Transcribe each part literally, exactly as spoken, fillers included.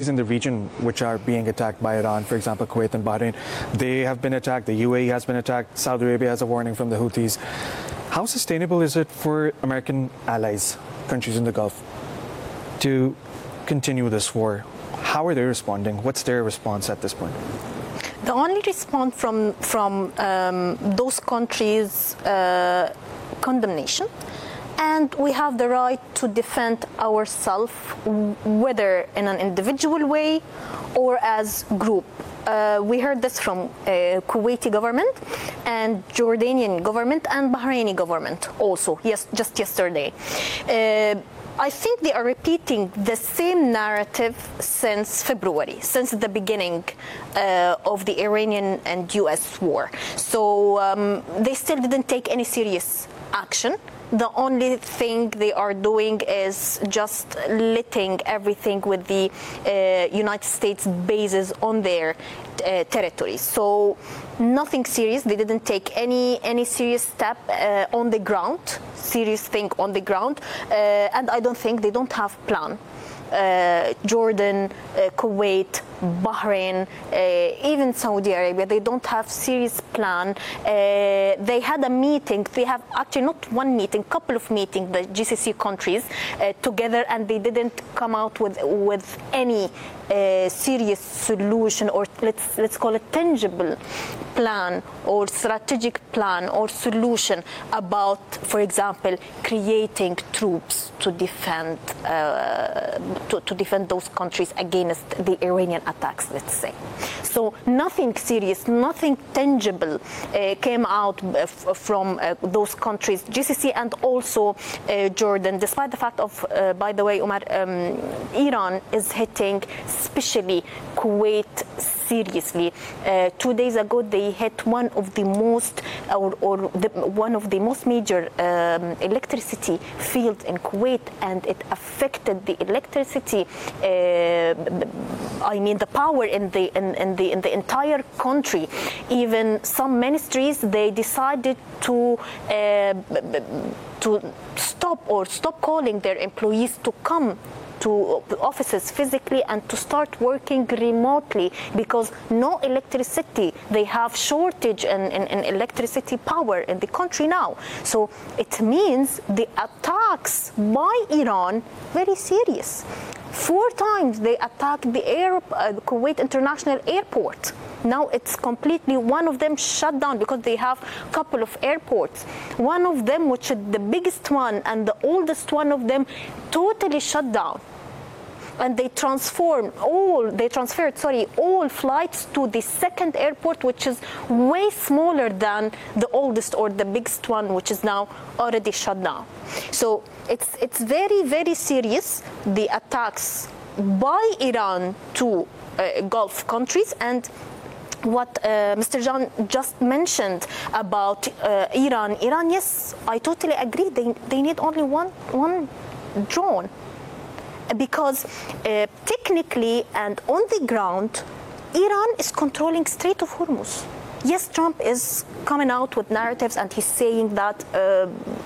countries in the region which are being attacked by Iran, for example, Kuwait and Bahrain, they have been attacked. The U A E has been attacked. Saudi Arabia has a warning from the Houthis. How sustainable is it for American allies, countries in the Gulf, to continue this war? How are they responding? What's their response at this point? The only response from from um, those countries, uh, condemnation, and we have the right to defend ourselves, whether in an individual way or as group. Uh, we heard this from uh, Kuwaiti government and Jordanian government and Bahraini government also, yes, just yesterday. Uh, I think they are repeating the same narrative since February, since the beginning uh, of the Iranian and U S war. So um, they still didn't take any serious action. The only thing they are doing is just letting everything with the uh, United States bases on their uh, territory. So nothing serious. They didn't take any any serious step uh, on the ground, serious thing on the ground, uh, and I don't think they don't have plan. Uh, Jordan, uh, Kuwait, Bahrain, uh, even Saudi Arabia, they don't have serious plan. Uh, they had a meeting, they have actually not one meeting, couple of meetings, the G C C countries uh, together, and they didn't come out with with any uh, serious solution, or let's let's call it tangible plan or strategic plan or solution about, for example, creating troops to defend uh, to, to defend those countries against the Iranian attacks, let's say. So nothing serious, nothing tangible uh, came out f- from uh, those countries, G C C and also uh, Jordan, despite the fact of, uh, by the way, Umar, um, Iran is hitting especially Kuwait seriously. Uh, two days ago, they hit one of the most, or, or the, one of the most major um, electricity fields in Kuwait, and it affected the electricity. Uh, I mean, the power in the in, in the in the entire country. Even some ministries, they decided to uh, to stop or stop calling their employees to come to offices physically and to start working remotely, because no electricity. They have shortage in, in, in electricity power in the country now. So it means the attacks by Iran very serious. Four times they attacked the air, uh, Kuwait International Airport. Now it's completely, one of them shut down because they have a couple of airports. One of them, which is the biggest one and the oldest one of them, totally shut down. And they transformed all, they transferred, sorry, all flights to the second airport, which is way smaller than the oldest or the biggest one, which is now already shut down. So it's it's very, very serious, the attacks by Iran to uh, Gulf countries. And what uh, Mister John just mentioned about uh, Iran, Iran, yes, I totally agree. They they need only one one drone. Because uh, technically and on the ground, Iran is controlling Strait of Hormuz. Yes, Trump is coming out with narratives and he's saying that uh,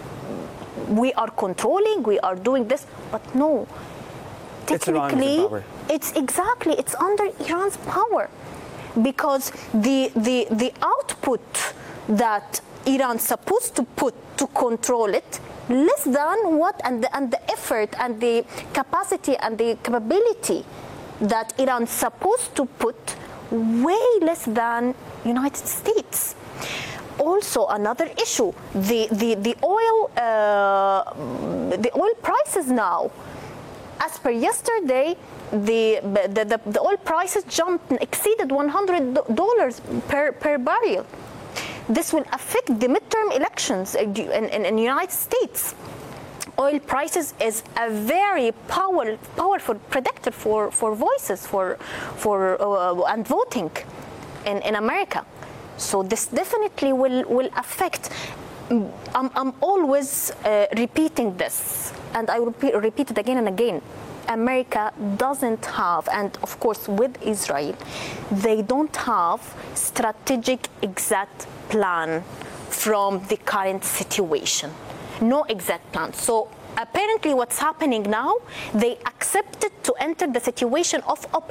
we are controlling, we are doing this, but no. Technically, it's, it's exactly, it's under Iran's power. Because the, the, the output that Iran's supposed to put to control it, less than what, and the, and the effort and the capacity and the capability that Iran's supposed to put, way less than United States. Also, another issue, the the the oil uh, the oil prices now. As per yesterday, the the, the, the oil prices jumped, exceeded one hundred dollars per per barrel. This will affect the midterm elections in the United States. Oil prices is a very power, powerful predictor for, for voices for, for uh, and voting in, in America. So this definitely will, will affect. I'm, I'm always uh, repeating this, and I will repeat, repeat it again and again. America doesn't have, and of course with Israel, they don't have strategic exact plan from the current situation. No exact plan. So apparently what's happening now, they accepted to enter the situation of